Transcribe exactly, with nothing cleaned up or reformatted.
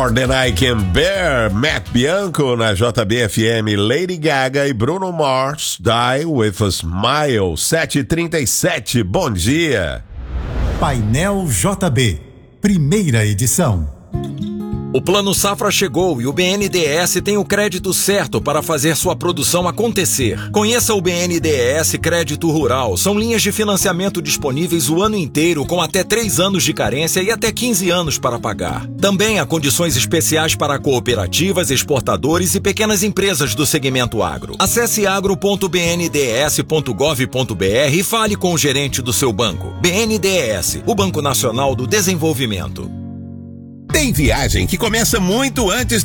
More Than I Can Bear, Matt Bianco na J B F M, Lady Gaga e Bruno Mars, Die With a Smile, sete e trinta e sete, bom dia. Painel J B, primeira edição. O Plano Safra chegou e o B N D E S tem o crédito certo para fazer sua produção acontecer. Conheça o B N D E S Crédito Rural. São linhas de financiamento disponíveis o ano inteiro com até três anos de carência e até quinze anos para pagar. Também há condições especiais para cooperativas, exportadores e pequenas empresas do segmento agro. Acesse agro ponto b n d e s ponto gov ponto b r e fale com o gerente do seu banco. B N D E S, o Banco Nacional do Desenvolvimento. Tem viagem que começa muito antes da